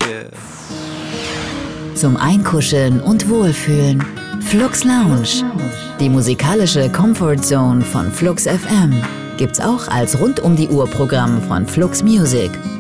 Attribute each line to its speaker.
Speaker 1: Yeah.
Speaker 2: Zum Einkuscheln und Wohlfühlen. Flux Lounge. Die musikalische Comfort Zone von Flux FM. Gibt's auch als Rund-um-die-Uhr-Programm von Flux Music.